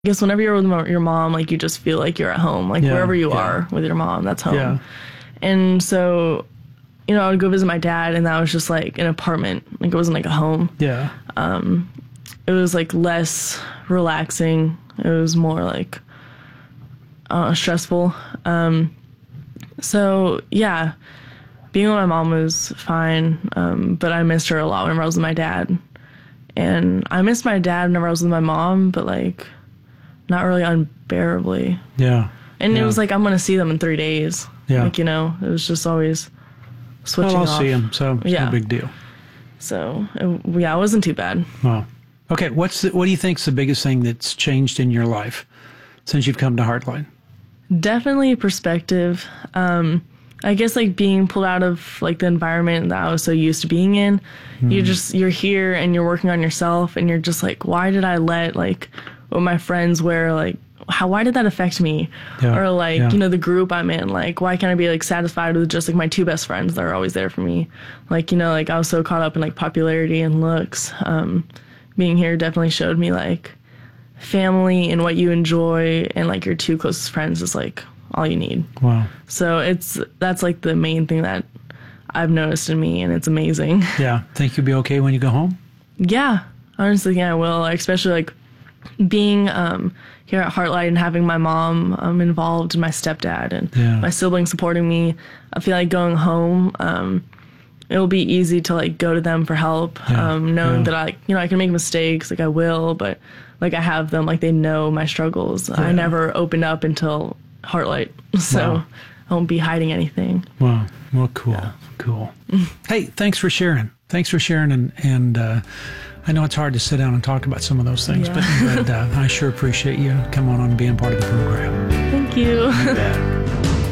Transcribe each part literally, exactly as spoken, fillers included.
I guess whenever you're with mo- your mom, like you just feel like you're at home, like Yeah, wherever you yeah. are with your mom, that's home. Yeah. And so, you know, I would go visit my dad, and that was just like an apartment. Like it wasn't like a home. Yeah. It was like less relaxing. It was more like uh, stressful. Um, so yeah, being with my mom was fine, um, but I missed her a lot whenever I was with my dad. And I missed my dad whenever I was with my mom, but like not really unbearably. Yeah. And yeah. it was like, I'm going to see them in three days. Yeah. Like, you know, it was just always switching Well, I'll off. see him, so it's Yeah. no big deal. So, it, yeah, it wasn't too bad. Wow. Okay, what's the, what do you think's the biggest thing that's changed in your life since you've come to Heartline? Definitely perspective. Um, I guess like being pulled out of like the environment that I was so used to being in. Mm. You just, you're here and you're working on yourself, and you're just like, why did I let like what my friends wear, like, how, why did that affect me? Yeah, Or like, yeah. you know, the group I'm in, like, why can't I be like satisfied with just like my two best friends that are always there for me? Like, you know, like I was so caught up in like popularity and looks. Um, being here definitely showed me like family and what you enjoy, and like your two closest friends is like all you need. Wow. So it's, that's like the main thing that I've noticed in me, and it's amazing. Yeah. Think you'll be okay when you go home? Yeah, honestly, yeah, I will. Like, especially like being um, here at Heartlight and having my mom um, involved, and my stepdad and Yeah. my siblings supporting me. I feel like going home, um, it'll be easy to like go to them for help, Yeah, um, knowing yeah. that I, you know, I can make mistakes, like I will, but like I have them, like they know my struggles. I never opened up until Heartlight, so Wow. I won't be hiding anything. Wow. Well, cool. Cool. Hey, thanks for sharing. Thanks for sharing. And, and uh, I know it's hard to sit down and talk about some of those things, Yeah. but, but uh, I sure appreciate you coming on and being part of the program. Thank you. You bet.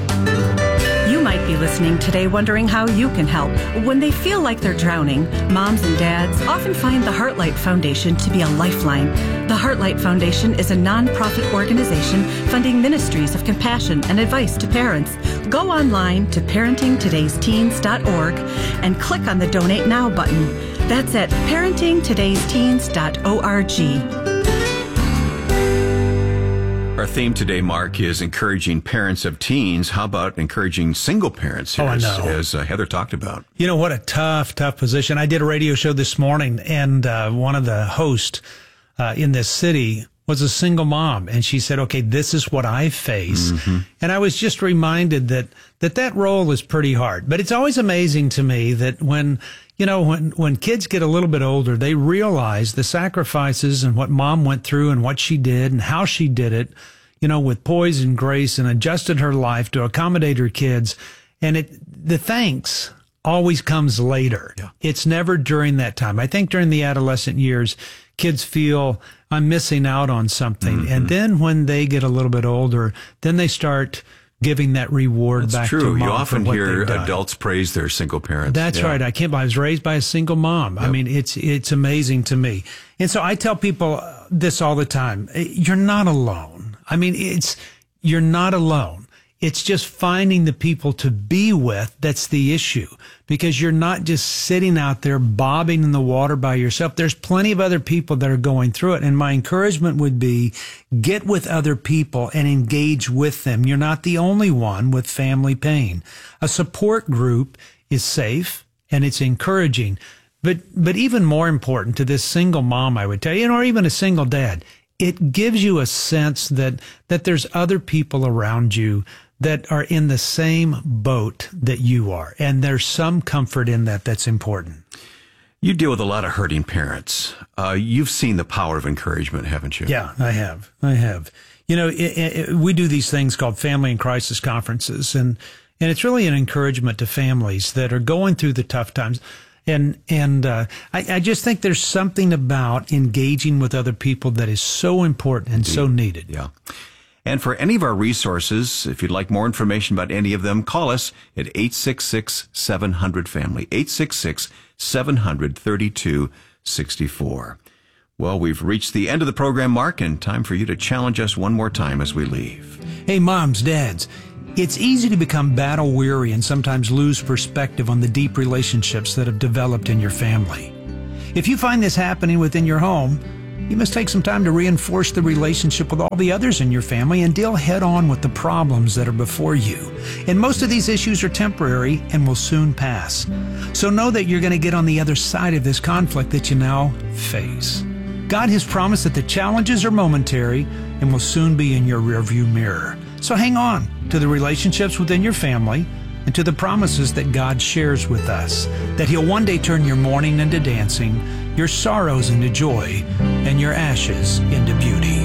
You might be listening today wondering how you can help. When they feel like they're drowning, moms and dads often find the Heartlight Foundation to be a lifeline. The Heartlight Foundation is a nonprofit organization funding ministries of compassion and advice to parents. Go online to parenting todays teens dot org and click on the Donate Now button. That's at parenting todays teens dot org. Our theme today, Mark, is encouraging parents of teens. How about encouraging single parents here, Oh, I as, know. as uh, Heather talked about? You know, what a tough, tough position. I did a radio show this morning, and uh, one of the hosts uh, in this city was a single mom. And she said, okay, this is what I face. Mm-hmm. And I was just reminded that, that that role is pretty hard. But it's always amazing to me that when, you know, when, when kids get a little bit older, they realize the sacrifices and what mom went through and what she did and how she did it, you know, with poise and grace, and adjusted her life to accommodate her kids. And it, the thanks always comes later. Yeah. It's never during that time. I think during the adolescent years, kids feel I'm missing out on something. Mm-hmm. And then when they get a little bit older, then they start giving that reward That's back to true. mom You often for what hear they've done. adults praise their single parents. That's Yeah. right. I can't believe I was raised by a single mom. I Yep. mean, it's it's amazing to me. And so I tell people this all the time. You're not alone. I mean, it's you're not alone. It's just finding the people to be with that's the issue, because you're not just sitting out there bobbing in the water by yourself. There's plenty of other people that are going through it. And my encouragement would be get with other people and engage with them. You're not the only one with family pain. A support group is safe and it's encouraging. But, but even more important to this single mom, I would tell you, or even a single dad, it gives you a sense that, that there's other people around you that are in the same boat that you are. And there's some comfort in that that's important. You deal with a lot of hurting parents. Uh, you've seen the power of encouragement, haven't you? Yeah, I have. I have. You know, it, it, we do these things called family and crisis conferences, and, and it's really an encouragement to families that are going through the tough times. And, and, uh, I, I just think there's something about engaging with other people that is so important and so needed. Yeah. And for any of our resources, if you'd like more information about any of them, call us at eight six six, seven hundred, family, eight six six, seven hundred, thirty-two sixty-four. Well, we've reached the end of the program, Mark, and time for you to challenge us one more time as we leave. Hey, moms, dads, it's easy to become battle weary and sometimes lose perspective on the deep relationships that have developed in your family. If you find this happening within your home, You must take some time to reinforce the relationship with all the others in your family and deal head on with the problems that are before you. And most of these issues are temporary and will soon pass. So know that you're going to get on the other side of this conflict that you now face. God has promised that the challenges are momentary and will soon be in your rearview mirror. So hang on to the relationships within your family and to the promises that God shares with us, that He'll one day turn your mourning into dancing, your sorrows into joy, and your ashes into beauty.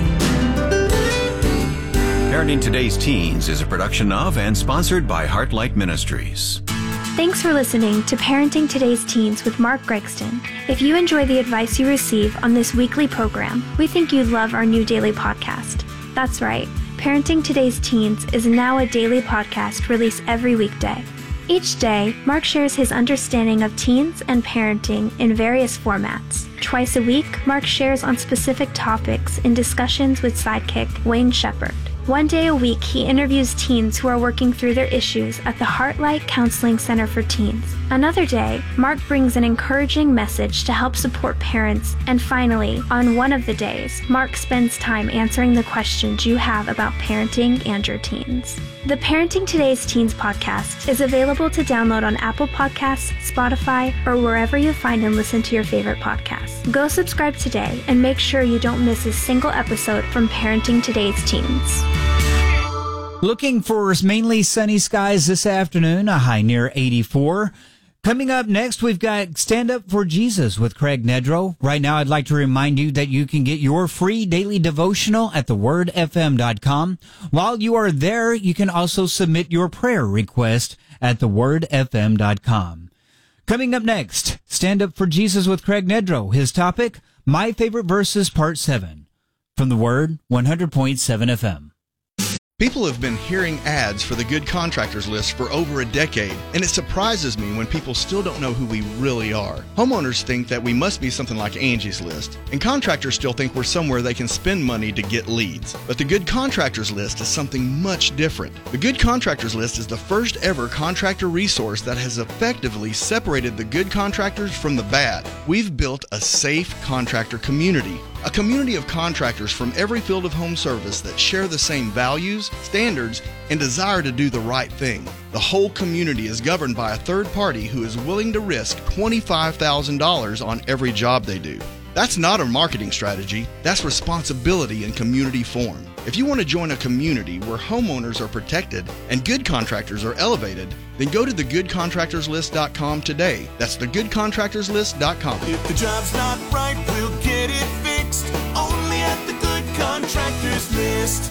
Parenting Today's Teens is a production of and sponsored by Heartlight Ministries. Thanks for listening to Parenting Today's Teens with Mark Gregston. If you enjoy the advice you receive on this weekly program, we think you'd love our new daily podcast. That's right. Parenting Today's Teens is now a daily podcast released every weekday. Each day, Mark shares his understanding of teens and parenting in various formats. Twice a week, Mark shares on specific topics in discussions with sidekick Wayne Shepherd. One day a week, he interviews teens who are working through their issues at the Heartlight Counseling Center for Teens. Another day, Mark brings an encouraging message to help support parents. And finally, on one of the days, Mark spends time answering the questions you have about parenting and your teens. The Parenting Today's Teens podcast is available to download on Apple Podcasts, Spotify, or wherever you find and listen to your favorite podcasts. Go subscribe today and make sure you don't miss a single episode from Parenting Today's Teens. Looking for mainly sunny skies this afternoon, a high near eighty-four. Coming up next, we've got Stand Up for Jesus with Craig Nedrow. Right now, I'd like to remind you that you can get your free daily devotional at the word f m dot com. While you are there, you can also submit your prayer request at the word f m dot com. Coming up next, Stand Up for Jesus with Craig Nedrow. His topic, My Favorite Verses, Part seven. From the Word, one hundred point seven F M. People have been hearing ads for the Good Contractors List for over a decade, and it surprises me when people still don't know who we really are. Homeowners think that we must be something like Angie's List, and contractors still think we're somewhere they can spend money to get leads. But the Good Contractors List is something much different. The Good Contractors List is the first ever contractor resource that has effectively separated the good contractors from the bad. We've built a safe contractor community. A community of contractors from every field of home service that share the same values, standards, and desire to do the right thing. The whole community is governed by a third party who is willing to risk twenty-five thousand dollars on every job they do. That's not a marketing strategy, that's responsibility in community form. If you want to join a community where homeowners are protected and good contractors are elevated, then go to the good contractors list dot com today. That's the good contractors list dot com. If the job's not right, we'll get it fixed. Only at the Good Contractors List.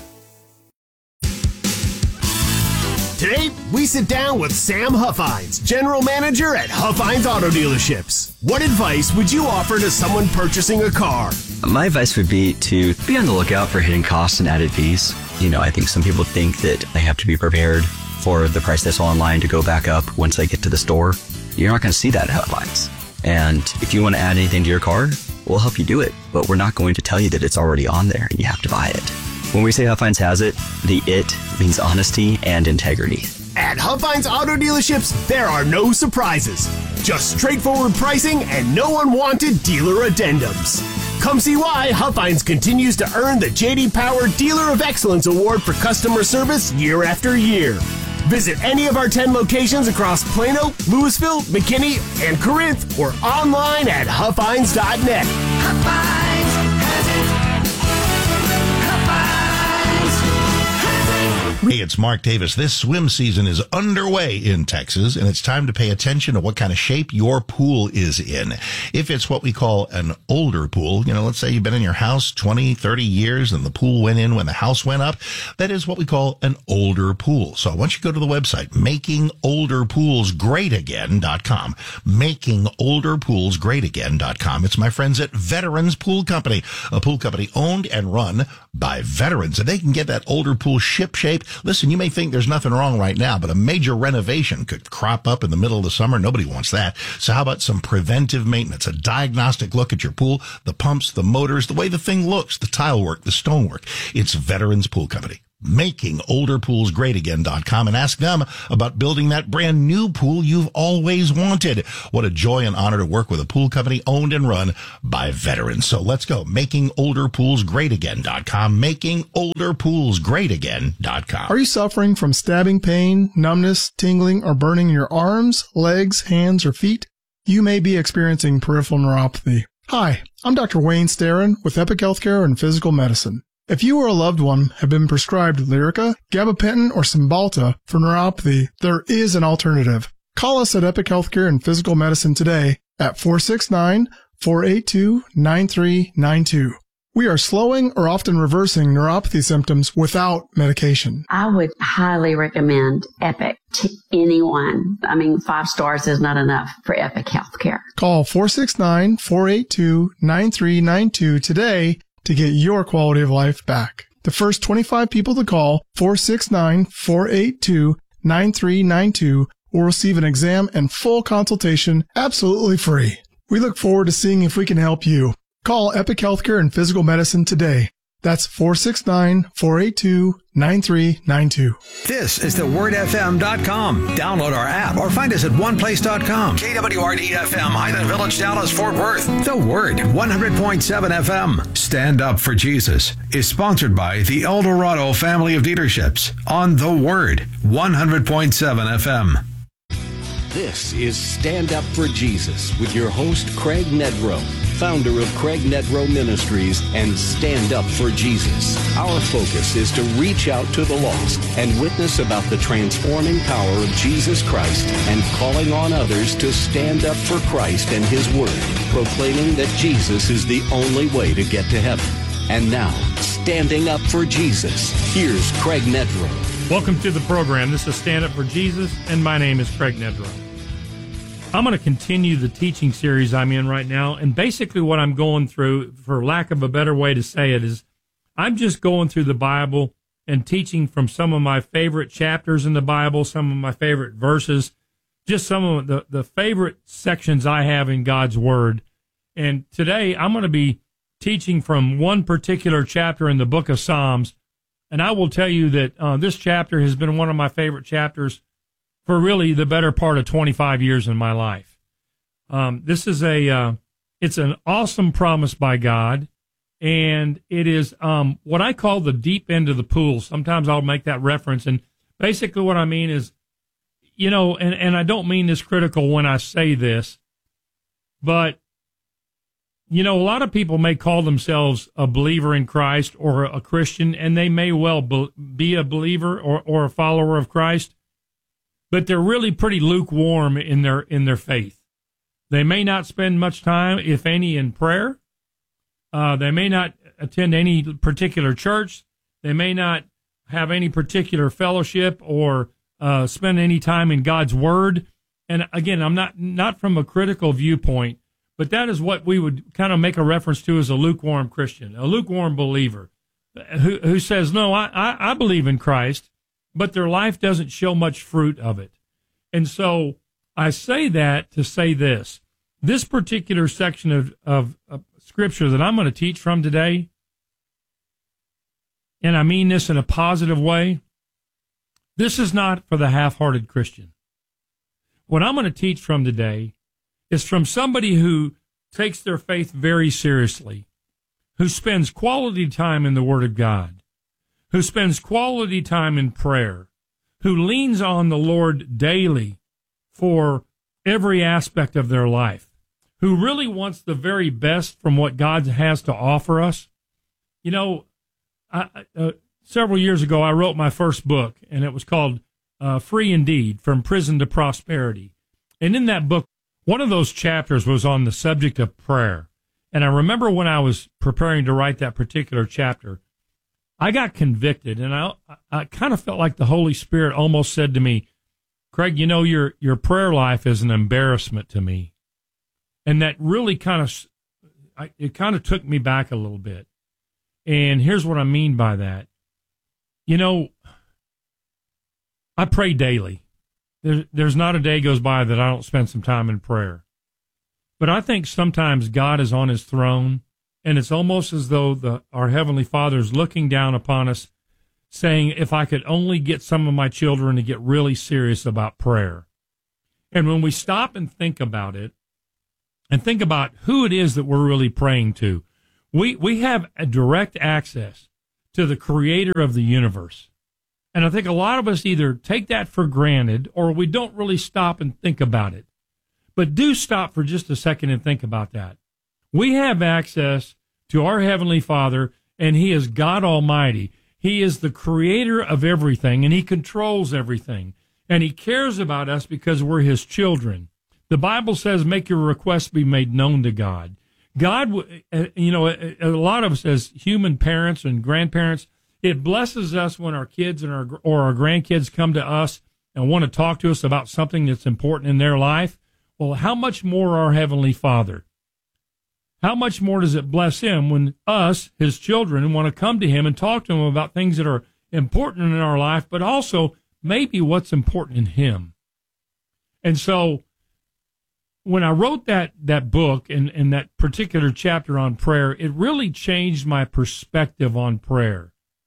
Today, we sit down with Sam Huffines, General Manager at Huffines Auto Dealerships. What advice would you offer to someone purchasing a car? My advice would be to be on the lookout for hidden costs and added fees. You know, I think some people think that they have to be prepared for the price they saw online to go back up once they get to the store. You're not going to see that at Huffines. And if you want to add anything to your car, we'll help you do it. But we're not going to tell you that it's already on there and you have to buy it. When we say Huffines has it, the it means honesty and integrity. At Huffines Auto Dealerships, there are no surprises. Just straightforward pricing and no unwanted dealer addendums. Come see why Huffines continues to earn the J D Power Dealer of Excellence Award for customer service year after year. Visit any of our ten locations across Plano, Louisville, McKinney, and Corinth, or online at huffines dot net. Huffines has it. Hey, it's Mark Davis. This swim season is underway in Texas, and it's time to pay attention to what kind of shape your pool is in. If it's what we call an older pool, you know, let's say you've been in your house twenty, thirty years and the pool went in when the house went up, that is what we call an older pool. So I want you to go to the website, making older pools great again dot com, making older pools great again dot com. It's my friends at Veterans Pool Company, a pool company owned and run by veterans, and they can get that older pool ship shape. Listen, you may think there's nothing wrong right now, but a major renovation could crop up in the middle of the summer. Nobody wants that. So how about some preventive maintenance, a diagnostic look at your pool, the pumps, the motors, the way the thing looks, the tile work, the stonework. It's Veterans Pool Company. making older pools great again dot com and ask them about building that brand new pool you've always wanted. What a joy and honor to work with a pool company owned and run by veterans. So let's go. making older pools great again dot com. making older pools great again dot com. Are you suffering from stabbing pain, numbness, tingling, or burning in your arms, legs, hands, or feet? You may be experiencing peripheral neuropathy. Hi, I'm Doctor Wayne Starrin with Epic Healthcare and Physical Medicine. If you or a loved one have been prescribed Lyrica, gabapentin, or Cymbalta for neuropathy, there is an alternative. Call us at Epic Healthcare and Physical Medicine today at four six nine, four eight two, nine three nine two. We are slowing or often reversing neuropathy symptoms without medication. I would highly recommend Epic to anyone. I mean, five stars is not enough for Epic Healthcare. Call four six nine, four eight two, nine three nine two today to get your quality of life back. The first twenty-five people to call four six nine, four eight two, nine three nine two will receive an exam and full consultation absolutely free. We look forward to seeing if we can help you. Call Epic Healthcare and Physical Medicine today. That's four six nine, four eight two, nine three nine two. This is the word f m dot com. Download our app or find us at one place dot com. K W R D F M, Highland Village, Dallas, Fort Worth. The Word, one hundred point seven F M. Stand Up for Jesus is sponsored by the El Dorado family of dealerships on The Word, one hundred point seven F M. This is Stand Up for Jesus with your host, Craig Nedrow, founder of Craig Nedrow Ministries and Stand Up for Jesus. Our focus is to reach out to the lost and witness about the transforming power of Jesus Christ and calling on others to stand up for Christ and His Word, proclaiming that Jesus is the only way to get to heaven. And now, Standing Up for Jesus, here's Craig Nedrow. Welcome to the program. This is Stand Up for Jesus, and my name is Craig Nedrow. I'm going to continue the teaching series I'm in right now, and basically what I'm going through, for lack of a better way to say it, is I'm just going through the Bible and teaching from some of my favorite chapters in the Bible, some of my favorite verses, just some of the, the favorite sections I have in God's Word. And today I'm going to be teaching from one particular chapter in the book of Psalms, and I will tell you that uh, this chapter has been one of my favorite chapters for really the better part of twenty-five years in my life. Um, this is a, uh, it's an awesome promise by God, and it is um, what I call the deep end of the pool. Sometimes I'll make that reference, and basically what I mean is, you know, and, and I don't mean this critical when I say this, but, you know, a lot of people may call themselves a believer in Christ or a Christian, and they may well be a believer or, or a follower of Christ, but they're really pretty lukewarm in their in their faith. They may not spend much time, if any, in prayer. Uh, they may not attend any particular church. They may not have any particular fellowship or uh, spend any time in God's Word. And again, I'm not not from a critical viewpoint, but that is what we would kind of make a reference to as a lukewarm Christian, a lukewarm believer, who who says, no, I, I, I believe in Christ, but their life doesn't show much fruit of it. And so I say that to say this. This particular section of, of, of Scripture that I'm going to teach from today, and I mean this in a positive way, this is not for the half-hearted Christian. What I'm going to teach from today is from somebody who takes their faith very seriously, who spends quality time in the Word of God, who spends quality time in prayer, who leans on the Lord daily for every aspect of their life, who really wants the very best from what God has to offer us. You know, I, uh, several years ago, I wrote my first book, and it was called uh, Free Indeed, From Prison to Prosperity. And in that book, one of those chapters was on the subject of prayer. And I remember when I was preparing to write that particular chapter, I got convicted, and I I kind of felt like the Holy Spirit almost said to me, Craig, you know, your your prayer life is an embarrassment to me. And that really kind of, it kind of took me back a little bit. And here's what I mean by that. You know, I pray daily. There, there's not a day goes by that I don't spend some time in prayer. But I think sometimes God is on his throne, and it's almost as though the our Heavenly Father is looking down upon us, saying, if I could only get some of my children to get really serious about prayer. And when we stop and think about it, and think about who it is that we're really praying to, we, we have a direct access to the creator of the universe. And I think a lot of us either take that for granted or we don't really stop and think about it. But do stop for just a second and think about that. We have access to our Heavenly Father, and He is God Almighty. He is the creator of everything, and He controls everything. And He cares about us because we're His children. The Bible says, make your requests be made known to God. God, you know, a lot of us as human parents and grandparents, it blesses us when our kids and our or our grandkids come to us and want to talk to us about something that's important in their life. Well, how much more our Heavenly Father? How much more does it bless Him when us, His children, want to come to Him and talk to Him about things that are important in our life, but also maybe what's important in Him? And so when I wrote that that book and, and that particular chapter on prayer, it really changed my perspective on prayer.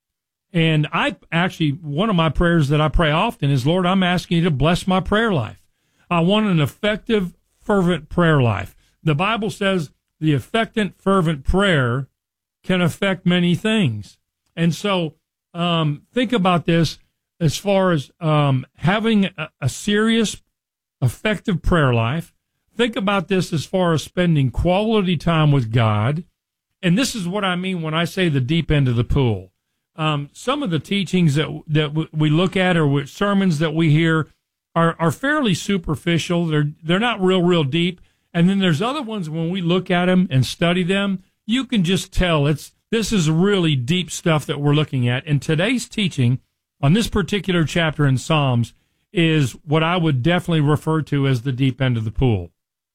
And I actually, one of my prayers that I pray often is, Lord, I'm asking you to bless my prayer life. I want an effective, fervent prayer life. The Bible says the effective, fervent prayer can affect many things. And so um, think about this as far as um, having a, a serious, effective prayer life. Think about this as far as spending quality time with God. And this is what I mean when I say the deep end of the pool. Um, some of the teachings that that we look at or sermons that we hear are, are fairly superficial. They're they're not real, real deep. And then there's other ones when we look at them and study them, you can just tell it's this is really deep stuff that we're looking at. And today's teaching on this particular chapter in Psalms is what I would definitely refer to as the deep end of the pool.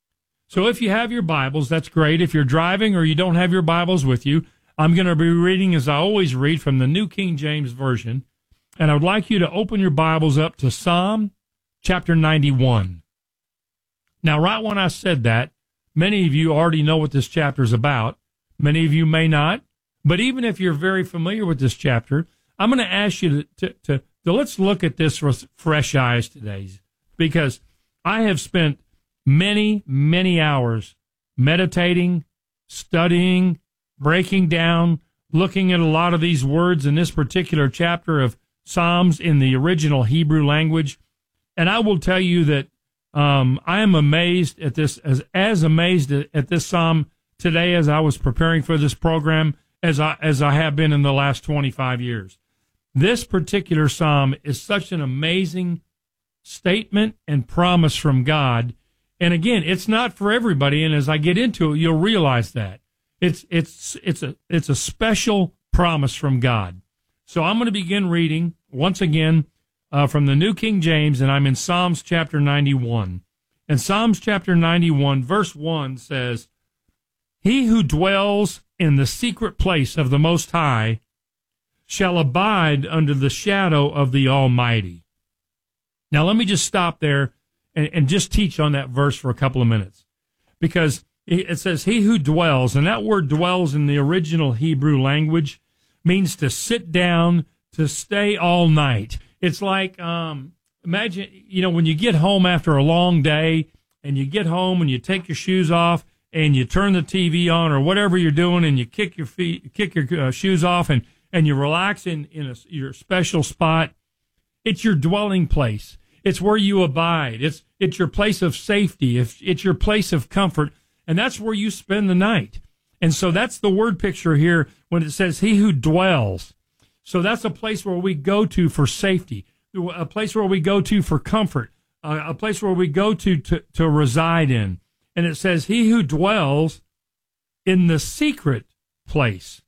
So if you have your Bibles, that's great. If you're driving or you don't have your Bibles with you, I'm going to be reading, as I always read, from the New King James Version. And I would like you to open your Bibles up to Psalm chapter ninety-one. Now, right when I said that, many of you already know what this chapter is about. Many of you may not. But even if you're very familiar with this chapter, I'm going to ask you to, to, to, to let's look at this with fresh eyes today. Because I have spent many, many hours meditating, studying, breaking down, looking at a lot of these words in this particular chapter of Psalms in the original Hebrew language. And I will tell you that um, I am amazed at this, as, as amazed at, at this Psalm today as I was preparing for this program as I, as I have been in the last twenty-five years. This particular Psalm is such an amazing statement and promise from God. And again, it's not for everybody. And as I get into it, you'll realize that. It's it's it's a it's a special promise from God. So I'm going to begin reading once again uh, from the New King James, and I'm in Psalms chapter ninety-one. And Psalms chapter ninety-one, verse one says, "He who dwells in the secret place of the Most High shall abide under the shadow of the Almighty." Now let me just stop there and, and just teach on that verse for a couple of minutes, because it says, he who dwells, and that word dwells in the original Hebrew language means to sit down, to stay all night. It's like, um, imagine, you know, when you get home after a long day and you get home and you take your shoes off and you turn the T V on or whatever you're doing and you kick your feet, kick your uh, shoes off and, and you relax in, in a, your special spot. It's your dwelling place. It's where you abide. It's, it's your place of safety. It's, it's your place of comfort. And that's where you spend the night. And so that's the word picture here when it says he who dwells. So that's a place where we go to for safety, a place where we go to for comfort, uh, a place where we go to, to to reside in. And it says he who dwells in the secret place.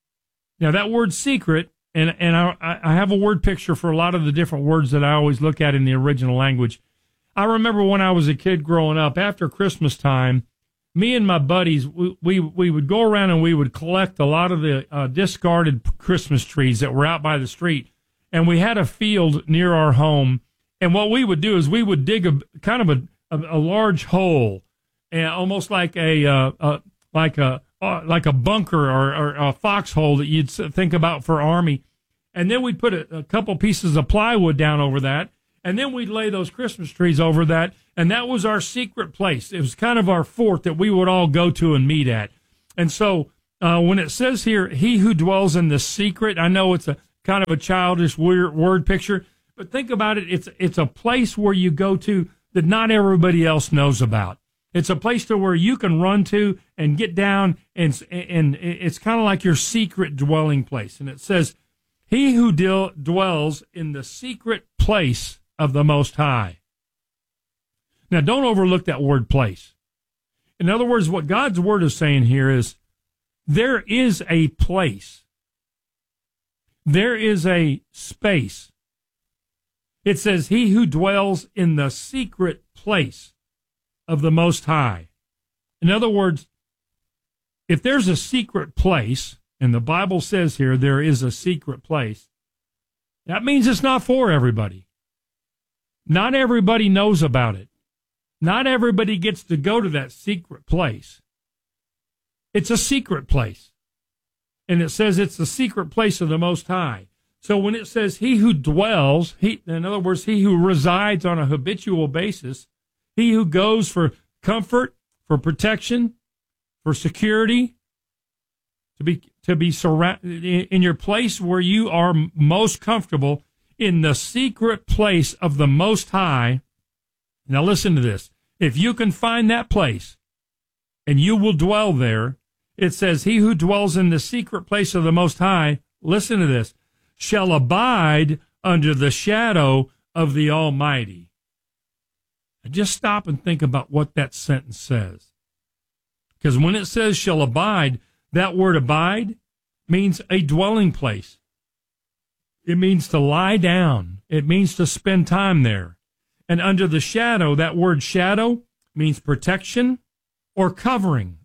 Now that word secret, and, and I, I have a word picture for a lot of the different words that I always look at in the original language. I remember when I was a kid growing up, after Christmas time, me and my buddies, we, we we would go around and we would collect a lot of the uh, discarded Christmas trees that were out by the street. And we had a field near our home. And what we would do is we would dig a kind of a, a, a large hole, and almost like a uh, uh, like a uh, like a bunker or, or a foxhole that you'd think about for Army. And then we'd put a, a couple pieces of plywood down over that. And then we'd lay those Christmas trees over that. And that was our secret place. It was kind of our fort that we would all go to and meet at. And so uh, when it says here, he who dwells in the secret, I know it's a kind of a childish weird word picture, but think about it. It's, it's a place where you go to that not everybody else knows about. It's a place to where you can run to and get down, and, and it's kind of like your secret dwelling place. And it says, he who deal, dwells in the secret place of the Most High. Now, don't overlook that word place. In other words, what God's word is saying here is there is a place. There is a space. It says, he who dwells in the secret place of the Most High. In other words, if there's a secret place, and the Bible says here there is a secret place, that means it's not for everybody. Not everybody knows about it. Not everybody gets to go to that secret place. It's a secret place. And it says it's the secret place of the Most High. So when it says he who dwells, he, in other words, he who resides on a habitual basis, he who goes for comfort, for protection, for security, to be to be surrounded in your place where you are most comfortable, in the secret place of the Most High. Now listen to this. If you can find that place and you will dwell there, it says, he who dwells in the secret place of the Most High, listen to this, shall abide under the shadow of the Almighty. Now just stop and think about what that sentence says. Because when it says shall abide, that word abide means a dwelling place. It means to lie down. It means to spend time there. And under the shadow, that word shadow means protection or covering.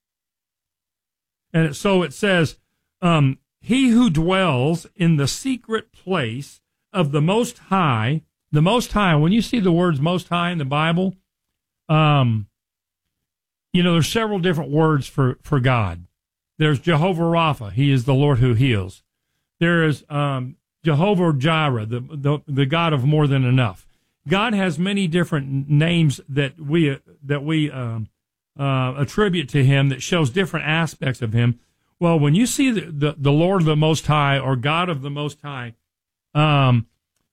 And so it says, um, he who dwells in the secret place of the Most High, the Most High, when you see the words Most High in the Bible, um, you know, there's several different words for, for God. There's Jehovah Rapha. He is the Lord who heals. There is um, Jehovah Jireh, the, the the God of more than enough. God has many different names that we that we um, uh, attribute to him that shows different aspects of him. Well, when you see the, the, the Lord of the Most High or God of the Most High, um,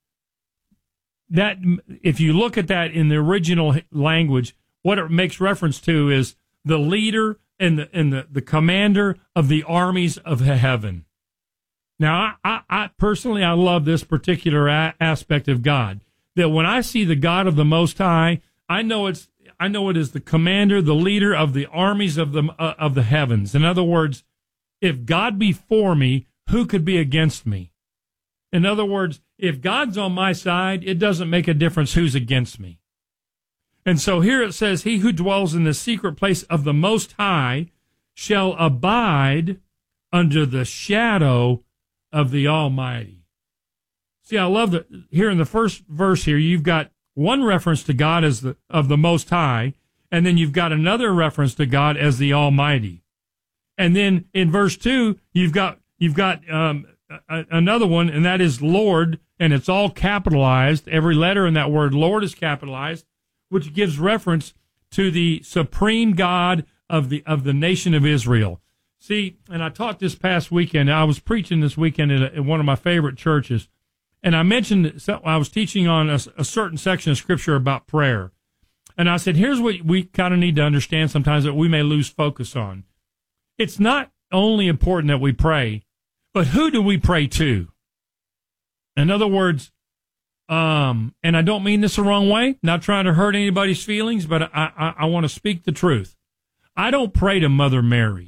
that if you look at that in the original language, what it makes reference to is the leader and the and the, the commander of the armies of heaven. Now, I, I, I personally, I love this particular a- aspect of God. That when I see the God of the Most High, I know it's I know it is the commander, the leader of the armies of the uh, of the heavens. In other words, if God be for me, who could be against me? In other words, if God's on my side, it doesn't make a difference who's against me. And so here it says, he who dwells in the secret place of the Most High shall abide under the shadow of the Almighty. See, I love that here in the first verse here, you've got one reference to God as the of the Most High, and then you've got another reference to God as the Almighty. And then in verse two, you've got you've got um, a, another one, and that is Lord, and it's all capitalized. Every letter in that word Lord is capitalized, which gives reference to the supreme God of the of the nation of Israel. See, and I taught this past weekend. I was preaching this weekend at, a, at one of my favorite churches, and I mentioned I was teaching on a, a certain section of Scripture about prayer. And I said, here's what we kind of need to understand sometimes that we may lose focus on. It's not only important that we pray, but who do we pray to? In other words, um, and I don't mean this the wrong way, not trying to hurt anybody's feelings, but I, I, I want to speak the truth. I don't pray to Mother Mary.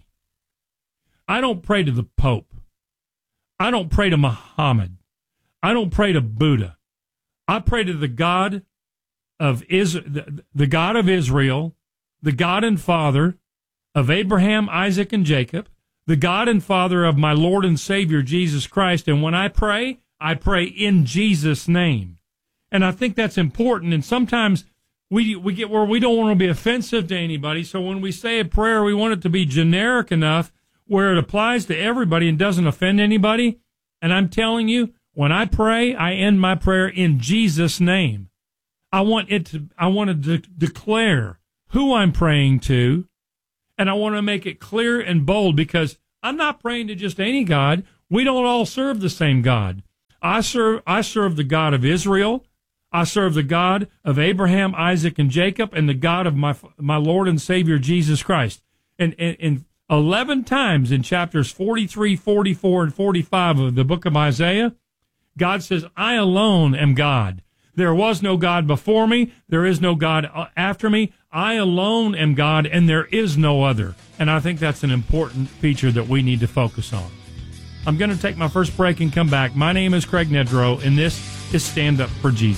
I don't pray to the Pope. I don't pray to Muhammad. I don't pray to Buddha. I pray to the God of Is the God of Israel, the God and Father of Abraham, Isaac, and Jacob, the God and Father of my Lord and Savior, Jesus Christ. And when I pray, I pray in Jesus' name. And I think that's important. And sometimes we we get where we don't want to be offensive to anybody. So when we say a prayer, we want it to be generic enough where it applies to everybody and doesn't offend anybody. And I'm telling you, when I pray, I end my prayer in Jesus' name. I want it to, I want to de- declare who I'm praying to, and I want to make it clear and bold, because I'm not praying to just any God. We don't all serve the same God. I serve, I serve the God of Israel. I serve the God of Abraham, Isaac, and Jacob, and the God of my, my Lord and Savior, Jesus Christ. And, and, and eleven times in chapters forty-three, forty-four, and forty-five of the book of Isaiah, God says, I alone am God. There was no God before me. There is no God after me. I alone am God, and there is no other. And I think that's an important feature that we need to focus on. I'm going to take my first break and come back. My name is Craig Nedrow, and this is Stand Up for Jesus.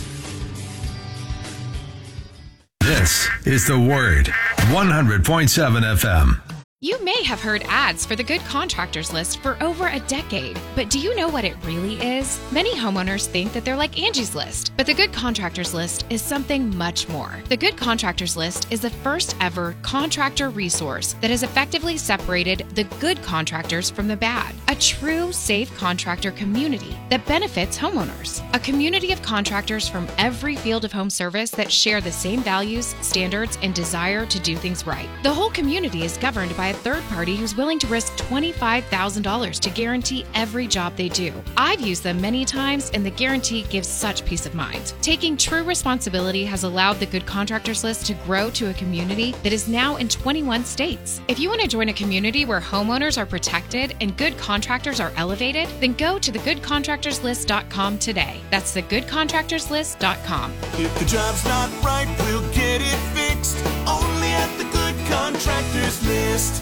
This is The Word, one hundred point seven F M. You may have heard ads for the Good Contractors List for over a decade, but do you know what it really is? Many homeowners think that they're like Angie's List, but the Good Contractors List is something much more. The Good Contractors List is the first ever contractor resource that has effectively separated the good contractors from the bad. A true safe contractor community that benefits homeowners. A community of contractors from every field of home service that share the same values, standards, and desire to do things right. The whole community is governed by a third party who's willing to risk twenty-five thousand dollars to guarantee every job they do. I've used them many times, and the guarantee gives such peace of mind. Taking true responsibility has allowed the Good Contractors List to grow to a community that is now in twenty-one states. If you want to join a community where homeowners are protected and good contractors are elevated, then go to the good contractors list dot com today. That's the good contractors list dot com. If the job's not right, we'll get it fixed. Only at the Good Contractors List.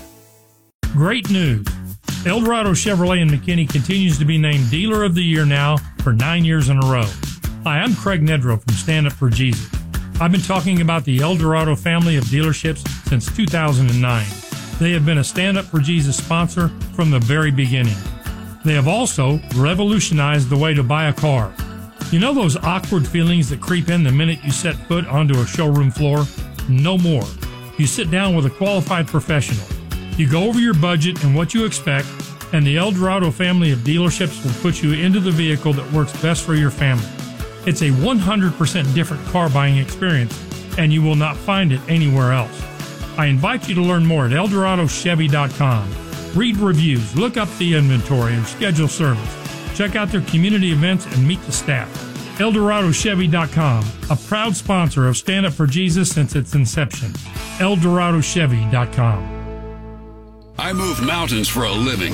Great news. El Dorado Chevrolet in McKinney continues to be named Dealer of the Year now for nine years in a row. Hi, I'm Craig Nedrow from Stand Up for Jesus. I've been talking about the El Dorado family of dealerships since two thousand nine. They have been a Stand Up for Jesus sponsor from the very beginning. They have also revolutionized the way to buy a car. You know those awkward feelings that creep in the minute you set foot onto a showroom floor? No more. You sit down with a qualified professional. You go over your budget and what you expect, and the El Dorado family of dealerships will put you into the vehicle that works best for your family. It's a one hundred percent different car buying experience, and you will not find it anywhere else. I invite you to learn more at el dorado chevy dot com. Read reviews, look up the inventory, or schedule service. Check out their community events and meet the staff. el dorado chevy dot com, a proud sponsor of Stand Up for Jesus since its inception. el dorado chevy dot com. I move mountains for a living.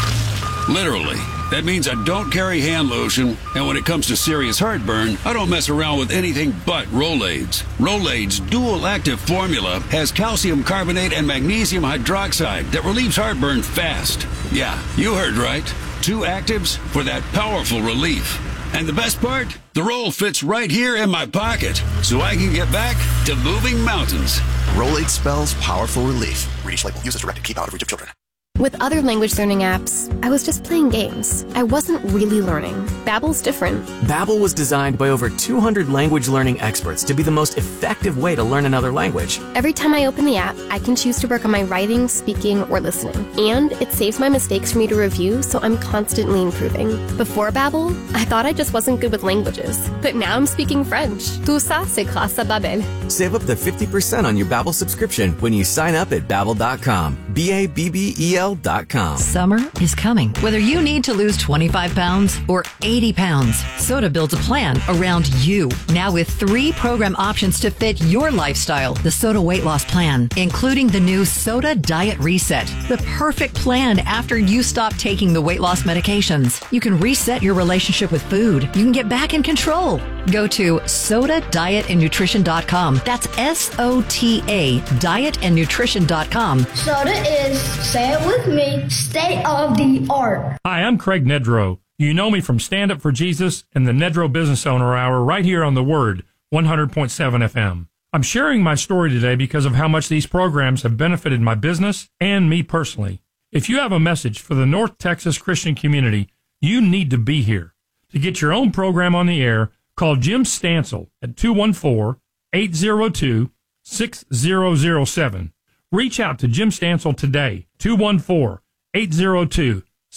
Literally. That means I don't carry hand lotion, and when it comes to serious heartburn, I don't mess around with anything but Rolaids. Rolaids' dual-active formula has calcium carbonate and magnesium hydroxide that relieves heartburn fast. Yeah, you heard right. Two actives for that powerful relief. And the best part? The roll fits right here in my pocket, so I can get back to moving mountains. Rolade spells powerful relief. Read each label. Use as directed. Keep out of reach of children. With other language learning apps, I was just playing games. I wasn't really learning. Babbel's different. Babbel was designed by over two hundred language learning experts to be the most effective way to learn another language. Every time I open the app, I can choose to work on my writing, speaking, or listening. And it saves my mistakes for me to review, so I'm constantly improving. Before Babbel, I thought I just wasn't good with languages. But now I'm speaking French. Tout ça, c'est grâce à Babbel. Save up to fifty percent on your Babbel subscription when you sign up at babbel dot com. B A B B E L dot com. Summer is coming. Whether you need to lose twenty-five pounds or eighty pounds, Soda builds a plan around you. Now with three program options to fit your lifestyle. The Soda Weight Loss Plan, including the new Soda Diet Reset. The perfect plan after you stop taking the weight loss medications. You can reset your relationship with food. You can get back in control. Go to soda diet and nutrition dot com. That's S O T A, diet and nutrition dot com. Soda is, say it with me, state of the art. Hi, I'm Craig Nedrow. You know me from Stand Up for Jesus and the Nedrow Business Owner Hour right here on The Word, one hundred point seven F M. I'm sharing my story today because of how much these programs have benefited my business and me personally. If you have a message for the North Texas Christian community, you need to be here. To get your own program on the air, call Jim Stansel at two one four, eight zero two, six zero zero seven. Reach out to Jim Stansel today, two one four, eight zero two,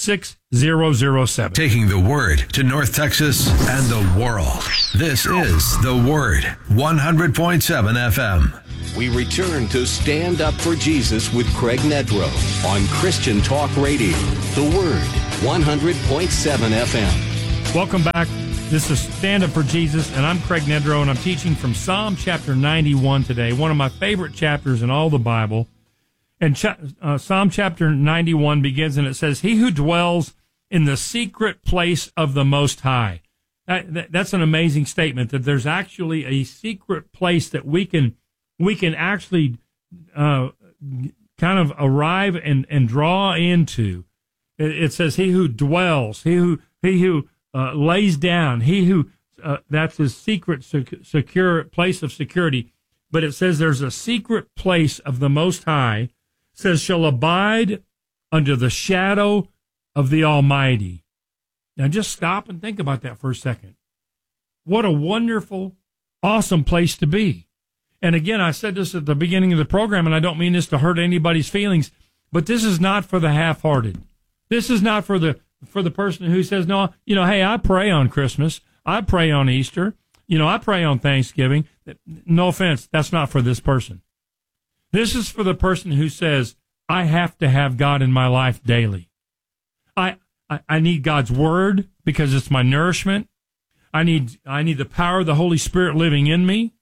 six zero zero seven. Taking the Word to North Texas and the world. This is The Word, one hundred point seven F M. We return to Stand Up for Jesus with Craig Nedrow on Christian Talk Radio. The Word, one hundred point seven F M. Welcome back. This is Stand Up for Jesus, and I'm Craig Nedrow, and I'm teaching from Psalm chapter ninety-one today, one of my favorite chapters in all the Bible. And cha- uh, Psalm chapter ninety-one begins, and it says, "He who dwells in the secret place of the Most High." That, that, that's an amazing statement, that there's actually a secret place that we can we can actually uh, kind of arrive and, and draw into. It, it says, "He who dwells," he who he who uh, lays down, he who uh, that's his secret sec- secure place of security. But it says there's a secret place of the Most High. Says, "shall abide under the shadow of the Almighty." Now just stop and think about that for a second. What a wonderful, awesome place to be. And again, I said this at the beginning of the program, and I don't mean this to hurt anybody's feelings, but this is not for the half-hearted. This is not for the for the person who says, no, you know, hey, I pray on Christmas. I pray on Easter. You know, I pray on Thanksgiving. No offense, that's not for this person. This is for the person who says, I have to have God in my life daily. I, I I need God's word because it's my nourishment. I need I need the power of the Holy Spirit living in me.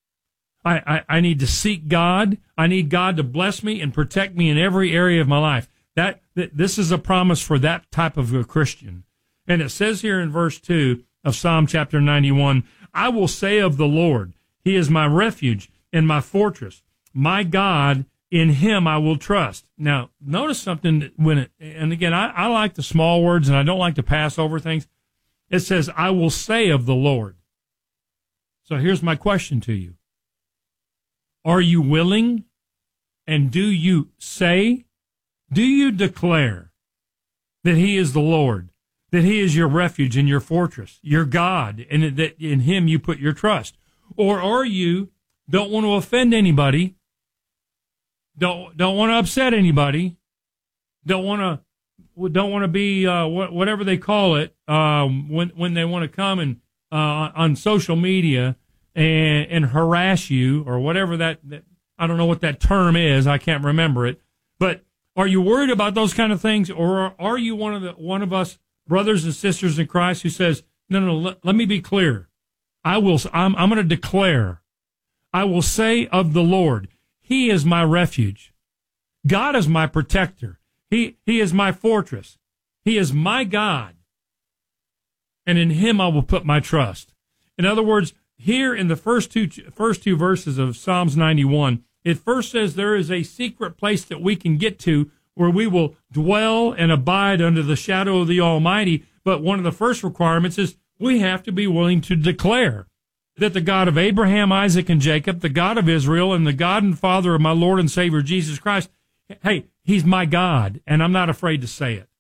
I, I, I need to seek God. I need God to bless me and protect me in every area of my life. That, that this is a promise for that type of a Christian. And it says here in verse two of Psalm chapter ninety-one, "I will say of the Lord, He is my refuge and my fortress. My God, in Him I will trust." Now, notice something when it, and again, I, I like the small words and I don't like to pass over things. It says, "I will say of the Lord." So here's my question to you. Are you willing, and do you say, do you declare that He is the Lord, that He is your refuge and your fortress, your God, and that in Him you put your trust? Or are you don't want to offend anybody, don't don't want to upset anybody, don't want to don't want to be uh, whatever they call it um, when when they want to come and uh, on social media and, and harass you or whatever that, that I don't know what that term is, I can't remember it. But are you worried about those kind of things, or are you one of the one of us brothers and sisters in Christ who says, no, no, let, let me be clear. I will. I'm, I'm going to declare. I will say of the Lord, He is my refuge. God is my protector. He, he is my fortress. He is my God. And in Him I will put my trust. In other words, here in the first two, first two verses of Psalms ninety-one, it first says there is a secret place that we can get to where we will dwell and abide under the shadow of the Almighty. But one of the first requirements is we have to be willing to declare that the God of Abraham, Isaac, and Jacob, the God of Israel, and the God and Father of my Lord and Savior Jesus Christ, hey, He's my God, and I'm not afraid to say it.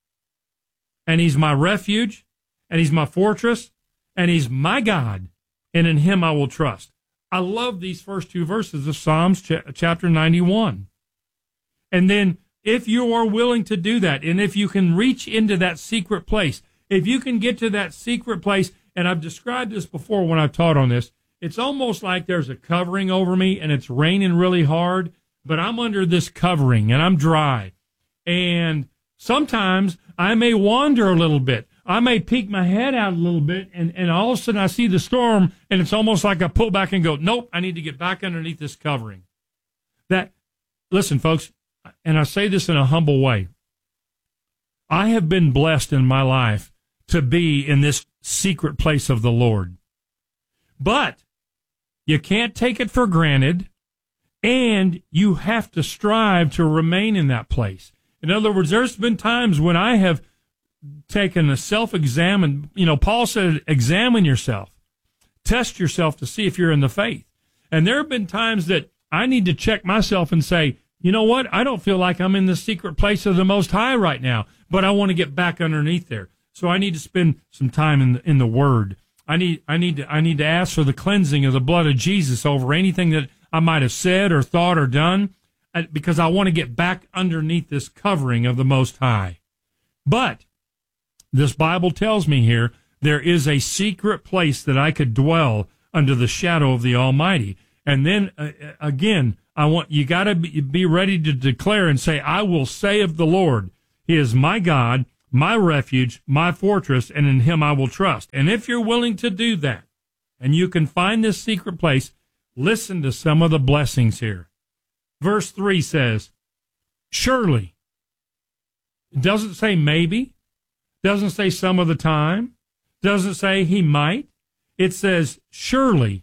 And He's my refuge, and He's my fortress, and He's my God, and in Him I will trust. I love these first two verses of Psalms ch- chapter ninety-one. And then if you are willing to do that, and if you can reach into that secret place, if you can get to that secret place, and I've described this before when I've taught on this, it's almost like there's a covering over me and it's raining really hard, but I'm under this covering and I'm dry. And sometimes I may wander a little bit. I may peek my head out a little bit, and, and all of a sudden I see the storm, and it's almost like I pull back and go, nope, I need to get back underneath this covering. That, listen, folks, and I say this in a humble way, I have been blessed in my life to be in this secret place of the Lord. But you can't take it for granted, and you have to strive to remain in that place. In other words, there's been times when I have taken a self-examine. You know, Paul said, examine yourself. Test yourself to see if you're in the faith. And there have been times that I need to check myself and say, you know what? I don't feel like I'm in the secret place of the Most High right now, but I want to get back underneath there. So I need to spend some time in the, in the Word. I need, I need to, I need to ask for the cleansing of the blood of Jesus over anything that I might have said or thought or done, because I want to get back underneath this covering of the Most High. But this Bible tells me here there is a secret place that I could dwell under the shadow of the Almighty. And then uh, again, I want you got to be, be ready to declare and say, I will say of the Lord, He is my God, my refuge, my fortress, and in Him I will trust. And if you're willing to do that, and you can find this secret place, listen to some of the blessings here. Verse three says, surely. It doesn't say maybe. Doesn't say some of the time. Doesn't say He might. It says, surely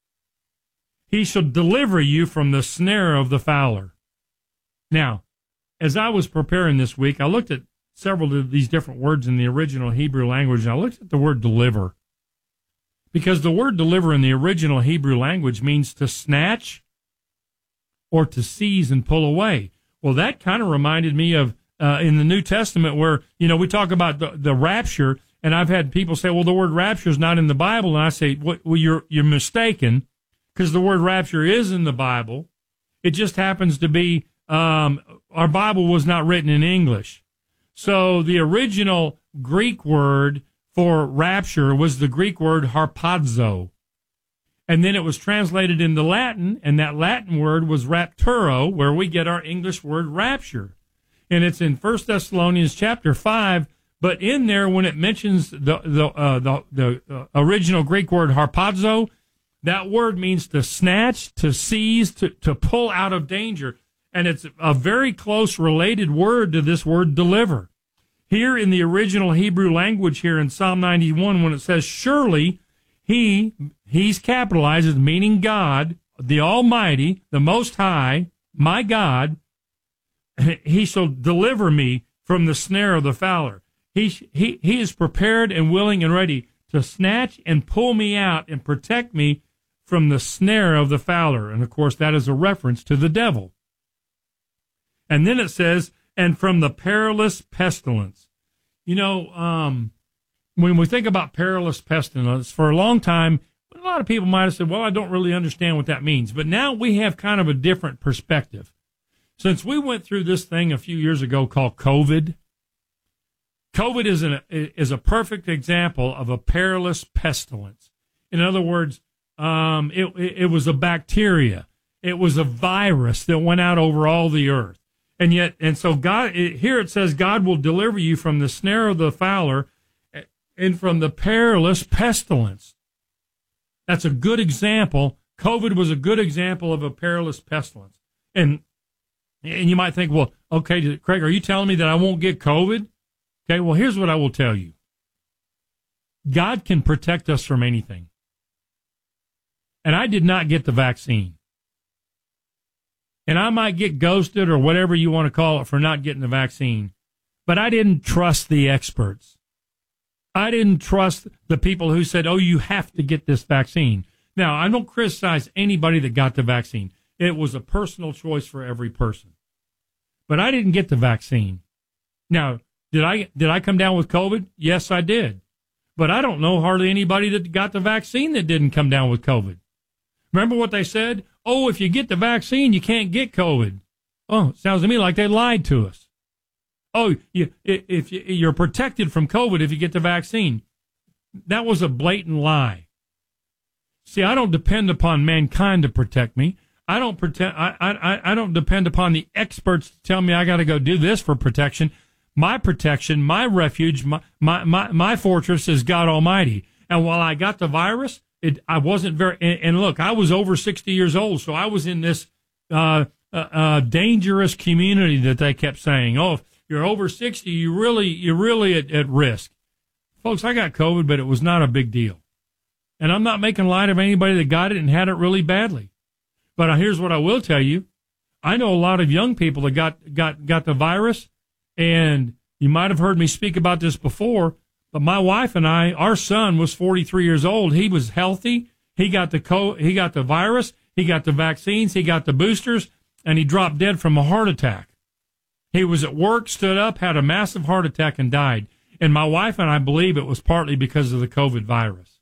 He shall deliver you from the snare of the fowler. Now, as I was preparing this week, I looked at several of these different words in the original Hebrew language, and I looked at the word deliver. Because the word deliver in the original Hebrew language means to snatch or to seize and pull away. Well, that kind of reminded me of uh, in the New Testament where, you know, we talk about the, the rapture, and I've had people say, well, the word rapture is not in the Bible. And I say, well, you're, you're mistaken, because the word rapture is in the Bible. It just happens to be, um, our Bible was not written in English. So the original Greek word for rapture was the Greek word harpazo. And then it was translated into Latin, and that Latin word was rapturo, where we get our English word rapture. And it's in First Thessalonians chapter five, but in there when it mentions the the uh, the, the uh, original Greek word harpazo, that word means to snatch, to seize, to, to pull out of danger. And it's a very close related word to this word deliver. Here in the original Hebrew language here in Psalm ninety-one, when it says, surely he, he's capitalized, meaning God, the Almighty, the Most High, my God, He shall deliver me from the snare of the fowler. He, he, he is prepared and willing and ready to snatch and pull me out and protect me from the snare of the fowler. And, of course, that is a reference to the devil. And then it says, and from the perilous pestilence. You know, um, when we think about perilous pestilence, for a long time, a lot of people might have said, well, I don't really understand what that means. But now we have kind of a different perspective. Since we went through this thing a few years ago called COVID, COVID is, an, is a perfect example of a perilous pestilence. In other words, um, it, it was a bacteria. It was a virus that went out over all the earth. And yet, and so God, it, here it says, God will deliver you from the snare of the fowler and from the perilous pestilence. That's a good example. COVID was a good example of a perilous pestilence. And, and you might think, well, okay, Craig, are you telling me that I won't get COVID? Okay, well, here's what I will tell you. God can protect us from anything. And I did not get the vaccine. And I might get ghosted or whatever you want to call it for not getting the vaccine. But I didn't trust the experts. I didn't trust the people who said, oh, you have to get this vaccine. Now, I don't criticize anybody that got the vaccine. It was a personal choice for every person. But I didn't get the vaccine. Now, did I did I come down with COVID? Yes, I did. But I don't know hardly anybody that got the vaccine that didn't come down with COVID. Remember what they said? Oh, if you get the vaccine, you can't get COVID. Oh, it sounds to me like they lied to us. Oh, you, if you're protected from COVID if you get the vaccine. That was a blatant lie. See, I don't depend upon mankind to protect me. I don't pretend. I, I, I don't depend upon the experts to tell me I got to go do this for protection. My protection, my refuge, my, my, my, my fortress is God Almighty. And while I got the virus, it, I wasn't very, and, and look, I was over sixty years old. So I was in this, uh, uh, uh, dangerous community that they kept saying, oh, if you're over sixty, you really, you're really at, at risk. Folks, I got COVID, but it was not a big deal. And I'm not making light of anybody that got it and had it really badly. But here's what I will tell you. I know a lot of young people that got, got, got the virus, and you might have heard me speak about this before, but my wife and I, our son was forty-three years old. He was healthy. He got the co- he got the virus. He got the vaccines. He got the boosters, and he dropped dead from a heart attack. He was at work, stood up, had a massive heart attack, and died. And my wife and I believe it was partly because of the COVID virus.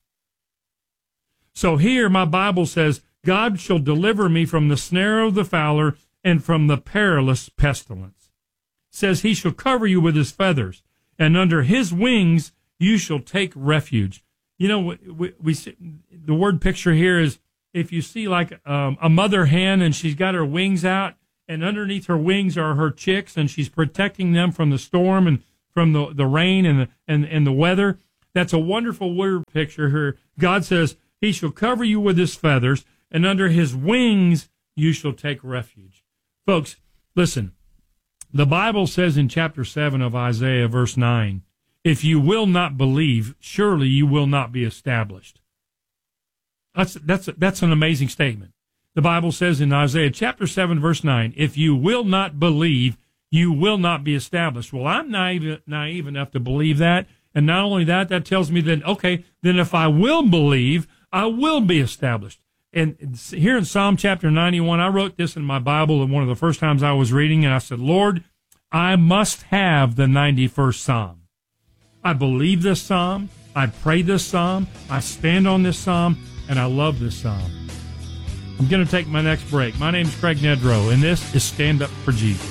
So here my Bible says, God shall deliver me from the snare of the fowler and from the perilous pestilence. It says he shall cover you with his feathers, and under his wings you shall take refuge. You know, we, we, we the word picture here is if you see like um, a mother hen and she's got her wings out, and underneath her wings are her chicks, and she's protecting them from the storm and from the, the rain and the, and, and the weather. That's a wonderful word picture here. God says, he shall cover you with his feathers, and under his wings you shall take refuge. Folks, listen, the Bible says in chapter seven of Isaiah, verse nine, if you will not believe, surely you will not be established. That's, that's, that's an amazing statement. The Bible says in Isaiah chapter seven, verse nine, if you will not believe, you will not be established. Well, I'm naive, naive enough to believe that. And not only that, that tells me that, okay, then if I will believe, I will be established. And here in Psalm chapter ninety-one, I wrote this in my Bible one of the first times I was reading, and I said, Lord, I must have the ninety-first Psalm. I believe this Psalm. I pray this Psalm. I stand on this Psalm, and I love this Psalm. I'm going to take my next break. My name is Craig Nedrow, and this is Stand Up for Jesus.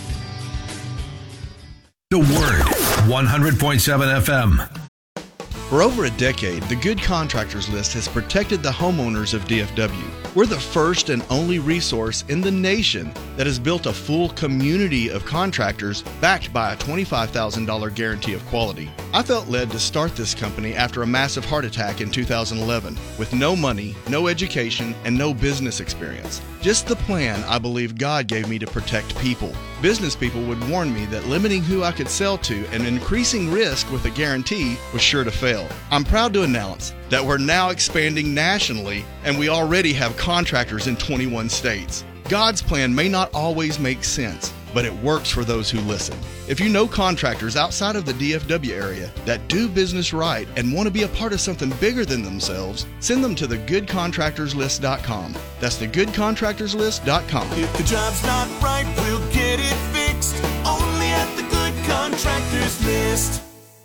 The Word, one hundred point seven F M. For over a decade, the Good Contractors List has protected the homeowners of D F W. We're the first and only resource in the nation that has built a full community of contractors backed by a twenty-five thousand dollars guarantee of quality. I felt led to start this company after a massive heart attack in two thousand eleven with no money, no education, and no business experience. Just the plan I believe God gave me to protect people. Business people would warn me that limiting who I could sell to and increasing risk with a guarantee was sure to fail. I'm proud to announce that we're now expanding nationally, and we already have contractors in twenty-one states. God's plan may not always make sense, but it works for those who listen. If you know contractors outside of the D F W area that do business right and want to be a part of something bigger than themselves, send them to the good contractors list dot com. That's the good contractors list dot com. If the job's not right, we'll get it fixed. Only at the Good Contractors List.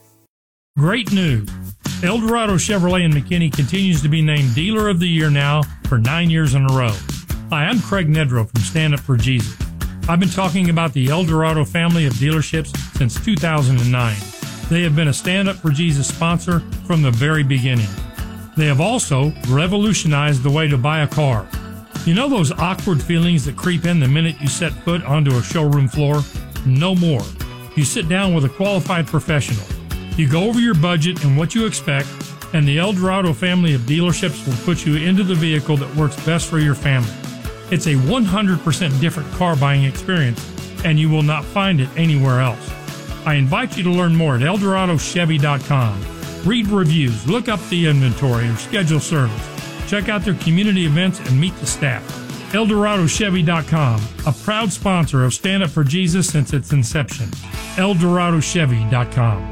Great news. Eldorado Chevrolet in McKinney continues to be named Dealer of the Year now for nine years in a row. Hi, I'm Craig Nedrow from Stand Up for Jesus. I've been talking about the Eldorado family of dealerships since two thousand nine. They have been a Stand Up for Jesus sponsor from the very beginning. They have also revolutionized the way to buy a car. You know those awkward feelings that creep in the minute you set foot onto a showroom floor? No more. You sit down with a qualified professional. You go over your budget and what you expect, and the Eldorado family of dealerships will put you into the vehicle that works best for your family. It's a one hundred percent different car buying experience, and you will not find it anywhere else. I invite you to learn more at eldorado chevy dot com. Read reviews, look up the inventory, or schedule service. Check out their community events and meet the staff. eldorado chevy dot com, a proud sponsor of Stand Up for Jesus since its inception. eldorado chevy dot com.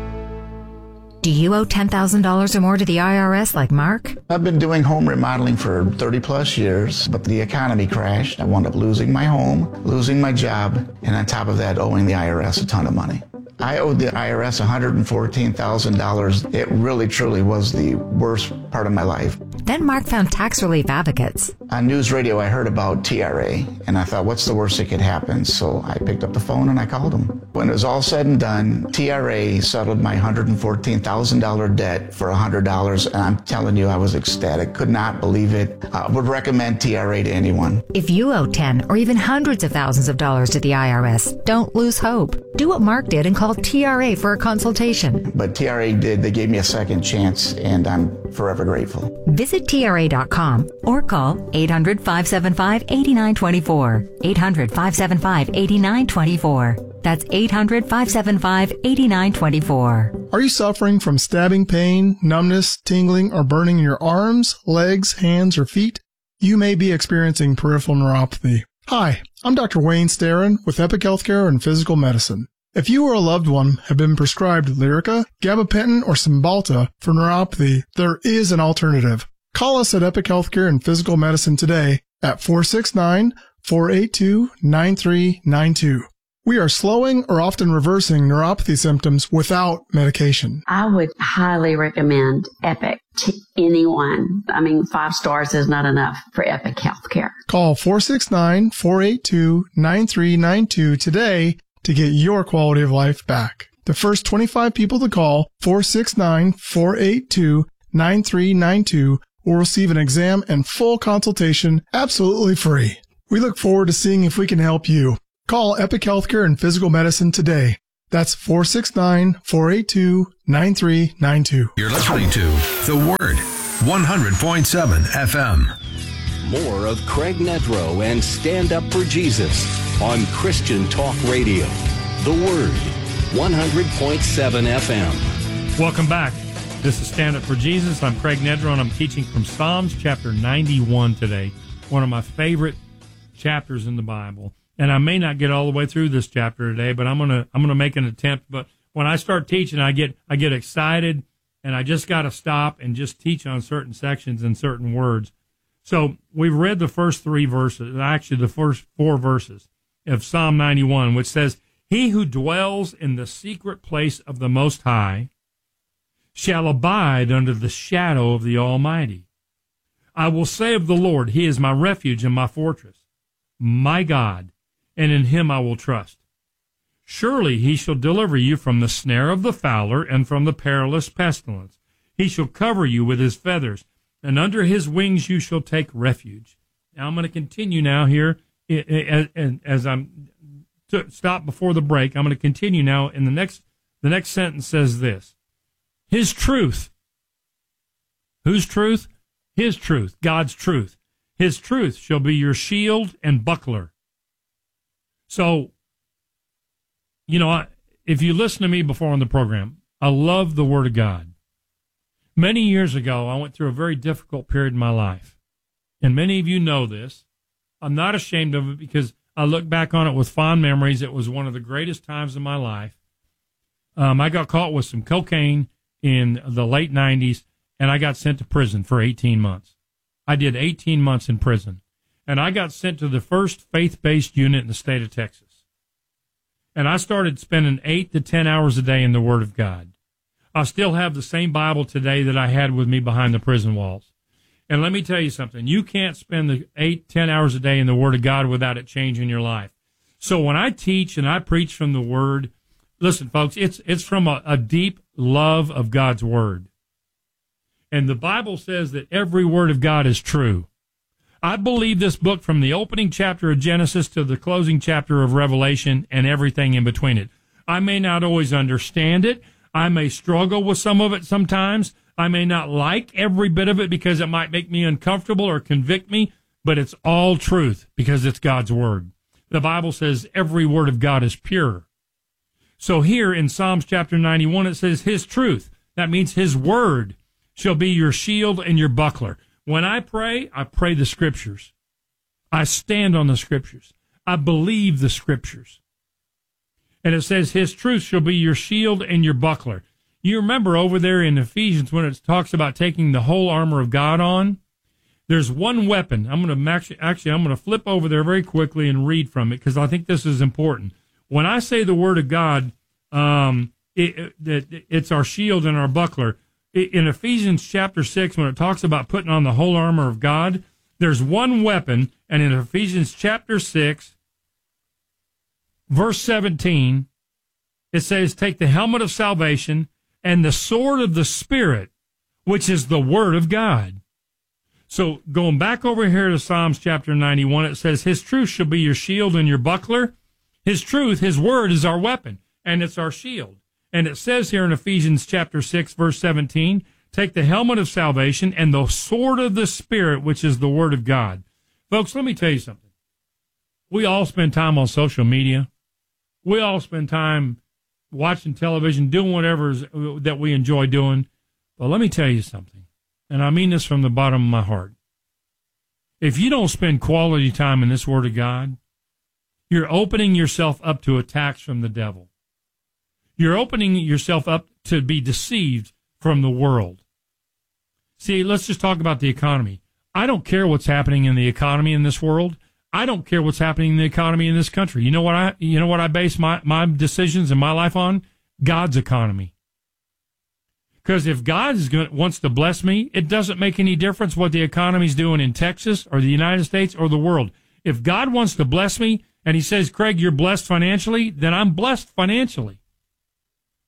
Do you owe ten thousand dollars or more to the I R S like Mark? I've been doing home remodeling for thirty plus years, but the economy crashed. I wound up losing my home, losing my job, and on top of that, owing the I R S a ton of money. I owed the I R S one hundred fourteen thousand dollars. It really, truly was the worst part of my life. Then Mark found Tax Relief Advocates. On news radio, I heard about T R A, and I thought, what's the worst that could happen? So I picked up the phone and I called them. When it was all said and done, T R A settled my one hundred fourteen thousand dollars debt for one hundred dollars, and I'm telling you, I was ecstatic. Could not believe it. I would recommend T R A to anyone. If you owe ten or even hundreds of thousands of dollars to the I R S, don't lose hope. Do what Mark did and call T R A for a consultation. But T R A did. They gave me a second chance, and I'm forever grateful. Visit T R A dot com or call eight hundred, five seven five, eight nine two four. eight hundred, five seven five, eight nine two four. That's eight hundred, five seven five, eight nine two four. Are you suffering from stabbing pain, numbness, tingling, or burning in your arms, legs, hands, or feet? You may be experiencing peripheral neuropathy. Hi, I'm Doctor Wayne Starin with Epic Healthcare and Physical Medicine. If you or a loved one have been prescribed Lyrica, gabapentin, or Cymbalta for neuropathy, there is an alternative. Call us at Epic Healthcare and Physical Medicine today at four six nine, four eight two, nine three nine two. We are slowing or often reversing neuropathy symptoms without medication. I would highly recommend Epic to anyone. I mean, five stars is not enough for Epic Healthcare. Call four six nine, four eight two, nine three nine two today to get your quality of life back. The first twenty-five people to call four six nine, four eight two, nine three nine two will receive an exam and full consultation absolutely free. We look forward to seeing if we can help you. Call Epic Healthcare and Physical Medicine today. That's four six nine, four eight two, nine three nine two. You're listening to The Word, one hundred point seven F M. More of Craig Nedrow and Stand Up for Jesus on Christian Talk Radio. The Word, one hundred point seven F M. Welcome back. This is Stand Up for Jesus. I'm Craig Nedrow, and I'm teaching from Psalms chapter ninety-one today, one of my favorite chapters in the Bible. And I may not get all the way through this chapter today, but I'm gonna I'm gonna make an attempt. But when I start teaching, I get I get excited, and I just got to stop and just teach on certain sections and certain words. So we've read the first three verses, actually the first four verses of Psalm ninety-one, which says, "He who dwells in the secret place of the Most High shall abide under the shadow of the Almighty. I will say of the Lord, He is my refuge and my fortress, my God, and in Him I will trust. Surely He shall deliver you from the snare of the fowler and from the perilous pestilence. He shall cover you with His feathers, and under His wings you shall take refuge." Now I'm going to continue now here, and as I'm to stop before the break, I'm going to continue now. In the next, the next sentence says this: His truth. Whose truth? His truth, God's truth. His truth shall be your shield and buckler. So, you know, if you listen to me before on the program, I love the Word of God. Many years ago, I went through a very difficult period in my life. And many of you know this. I'm not ashamed of it because I look back on it with fond memories. It was one of the greatest times of my life. Um, I got caught with some cocaine in the late nineties, and I got sent to prison for eighteen months. I did eighteen months in prison, and I got sent to the first faith-based unit in the state of Texas. And I started spending eight to ten hours a day in the Word of God. I still have the same Bible today that I had with me behind the prison walls. And let me tell you something. You can't spend the eight, ten hours a day in the Word of God without it changing your life. So when I teach and I preach from the Word, listen, folks, it's it's from a, a deep love of God's Word. And the Bible says that every word of God is true. I believe this book from the opening chapter of Genesis to the closing chapter of Revelation and everything in between it. I may not always understand it. I may struggle with some of it sometimes. I may not like every bit of it because it might make me uncomfortable or convict me, but it's all truth because it's God's Word. The Bible says every word of God is pure. So here in Psalms chapter ninety-one, it says His truth. That means His Word shall be your shield and your buckler. When I pray, I pray the Scriptures. I stand on the Scriptures. I believe the Scriptures. And it says His truth shall be your shield and your buckler. You remember over there in Ephesians when it talks about taking the whole armor of God on? There's one weapon. I'm going to actually, actually I'm going to flip over there very quickly and read from it because I think this is important. When I say the Word of God, um, it, it, it's our shield and our buckler. In Ephesians chapter six, when it talks about putting on the whole armor of God, there's one weapon, and in Ephesians chapter six, verse seventeen, it says, "Take the helmet of salvation and the sword of the Spirit, which is the Word of God." So going back over here to Psalms chapter ninety-one, it says, His truth shall be your shield and your buckler. His truth, His Word, is our weapon, and it's our shield. And it says here in Ephesians chapter six, verse seventeen, take the helmet of salvation and the sword of the Spirit, which is the Word of God. Folks, let me tell you something. We all spend time on social media. We all spend time watching television, doing whatever that we enjoy doing. But let me tell you something, and I mean this from the bottom of my heart. If you don't spend quality time in this Word of God, you're opening yourself up to attacks from the devil. You're opening yourself up to be deceived from the world. See, let's just talk about the economy. I don't care what's happening in the economy in this world. I don't care what's happening in the economy in this country. You know what I you know what I base my, my decisions in my life on? God's economy. Because if God is going wants to bless me, it doesn't make any difference what the economy's doing in Texas or the United States or the world. If God wants to bless me and He says, Craig, you're blessed financially, then I'm blessed financially.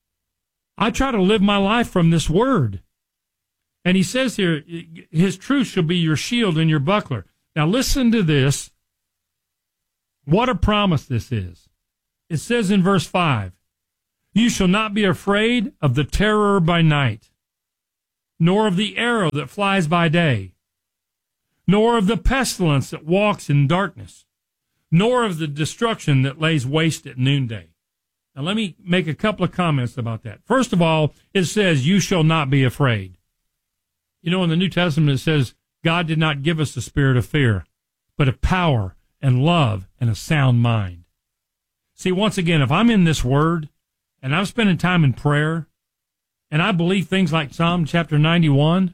I try to live my life from this word. And he says here, his truth shall be your shield and your buckler. Now listen to this. What a promise this is. It says in verse five, you shall not be afraid of the terror by night, nor of the arrow that flies by day, nor of the pestilence that walks in darkness, nor of the destruction that lays waste at noonday. Now let me make a couple of comments about that. First of all, it says, you shall not be afraid. You know, in the New Testament, it says, God did not give us the spirit of fear, but of power and love and a sound mind. See, once again, if I'm in this word and I'm spending time in prayer and I believe things like Psalm chapter ninety-one,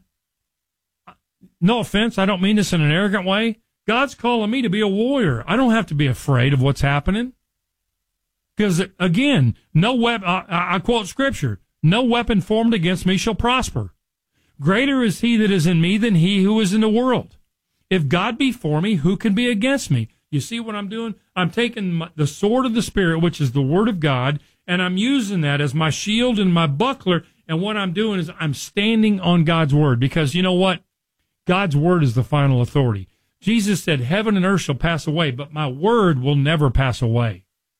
no offense, I don't mean this in an arrogant way. God's calling me to be a warrior. I don't have to be afraid of what's happening. Because, again, no weapon, I, I quote Scripture, no weapon formed against me shall prosper. Greater is he that is in me than he who is in the world. If God be for me, who can be against me? You see what I'm doing? I'm taking my, the sword of the Spirit, which is the Word of God, and I'm using that as my shield and my buckler. And what I'm doing is I'm standing on God's Word. Because you know what? God's Word is the final authority. Jesus said, heaven and earth shall pass away, but my Word will never pass away.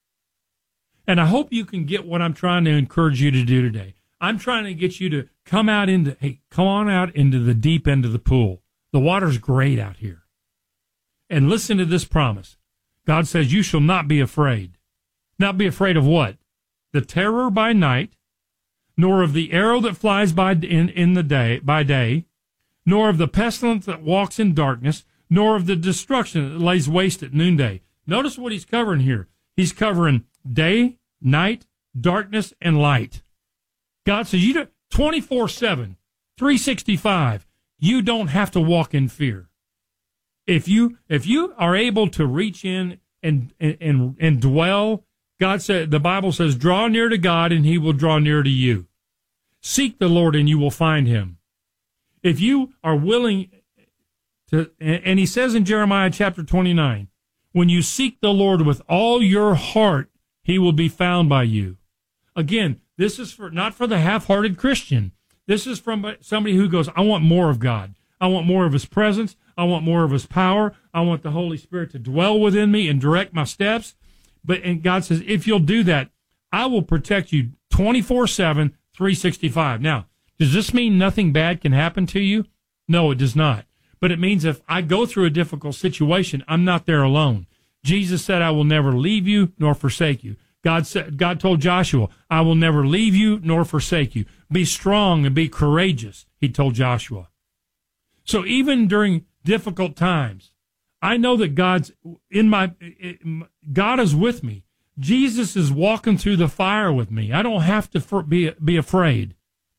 And I hope you can get what I'm trying to encourage you to do today. I'm trying to get you to come out into, hey, come on out into the deep end of the pool. The water's great out here. And listen to this promise. God says, you shall not be afraid. Not be afraid of what? The terror by night, nor of the arrow that flies by in, in the day by day, nor of the pestilence that walks in darkness, nor of the destruction that lays waste at noonday. Notice what he's covering here. He's covering day, night, darkness, and light. God says, you don't, twenty-four seven, three sixty-five, you don't have to walk in fear. If you, if you are able to reach in and, and, and dwell, God said, the Bible says, draw near to God and he will draw near to you. Seek the Lord and you will find him. If you are willing to, and he says in Jeremiah chapter twenty-nine, when you seek the Lord with all your heart, he will be found by you. Again, this is for not for the half-hearted Christian. This is from somebody who goes, I want more of God. I want more of his presence. I want more of his power. I want the Holy Spirit to dwell within me and direct my steps. But and God says, if you'll do that, I will protect you twenty-four seven, three sixty-five. Now, does this mean nothing bad can happen to you? No, it does not. But it means if I go through a difficult situation, I'm not there alone. Jesus said, I will never leave you nor forsake you. God said, God told Joshua, I will never leave you nor forsake you. Be strong and be courageous, he told Joshua. So even during difficult times, I know that God's in my, God is with me. Jesus is walking through the fire with me. I don't have to be, be afraid.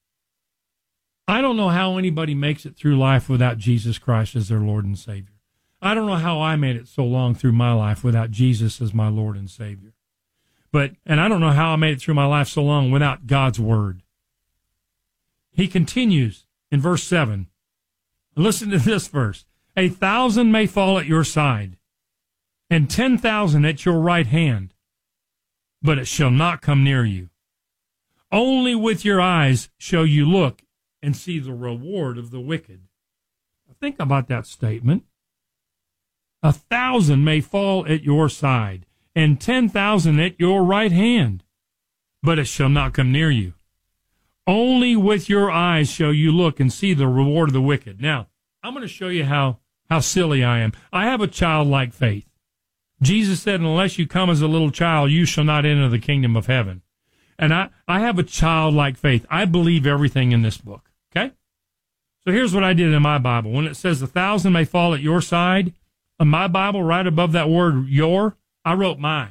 I don't know how anybody makes it through life without Jesus Christ as their Lord and Savior. I don't know how I made it so long through my life without Jesus as my Lord and Savior. But, and I don't know how I made it through my life so long without God's Word. He continues in verse seven. Listen to this verse. A thousand may fall at your side, and ten thousand at your right hand, but it shall not come near you. Only with your eyes shall you look and see the reward of the wicked. Think about that statement. A thousand may fall at your side, and ten thousand at your right hand, but it shall not come near you. Only with your eyes shall you look and see the reward of the wicked. Now, I'm going to show you how, how silly I am. I have a childlike faith. Jesus said, unless you come as a little child, you shall not enter the kingdom of heaven. And I, I have a childlike faith. I believe everything in this book, okay? So here's what I did in my Bible. When it says a thousand may fall at your side, in my Bible, right above that word your, I wrote my.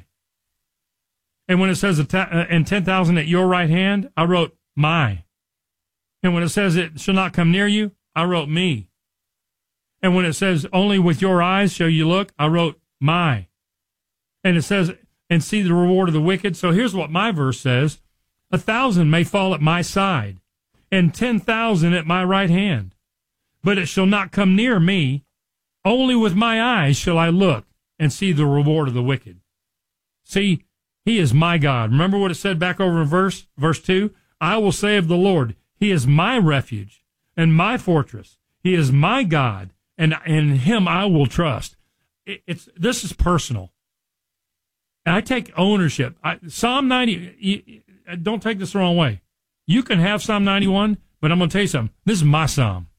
And when it says a ta- and ten thousand at your right hand, I wrote my. And when it says it shall not come near you, I wrote me. And when it says only with your eyes shall you look, I wrote my. And it says, and see the reward of the wicked. So here's what my verse says. A thousand may fall at my side, and ten thousand at my right hand. But it shall not come near me. Only with my eyes shall I look and see the reward of the wicked. See, he is my God. Remember what it said back over in verse, verse two? I will say of the Lord, he is my refuge and my fortress. He is my God, and in him I will trust. It, it's this is personal. And I take ownership. I, Psalm ninety, you, don't take this the wrong way. You can have Psalm ninety-one, but I'm going to tell you something. This is my Psalm.